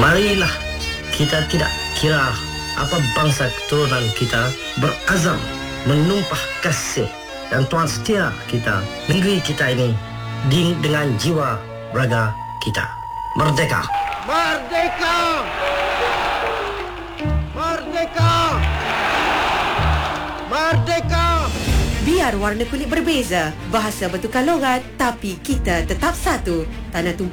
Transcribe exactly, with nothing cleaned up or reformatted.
Marilah kita tidak kira apa bangsa keturunan kita, berazam menumpah kasih dan tuan setia kita negeri kita ini dengan jiwa raga kita. Merdeka! Merdeka! Merdeka! Merdeka! Biar warna kulit berbeza, bahasa bertukar logat, tapi kita tetap satu. Tanah Tumpah